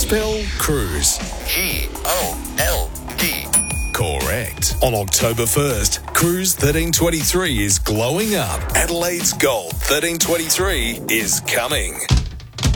Spell cruise. G-O-L-D. Correct. On October 1st, Cruise 1323 is glowing up. Adelaide's Gold 1323 is coming.